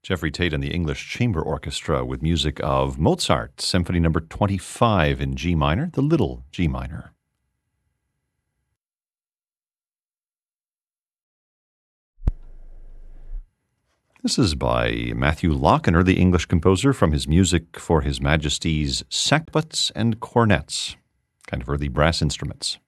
Jeffrey Tate and the English Chamber Orchestra with music of Mozart, Symphony No. 25 in G minor, the Little G minor. This is by Matthew Lochner, the English composer, from his music for His Majesty's sackbuts and cornets, kind of early brass instruments.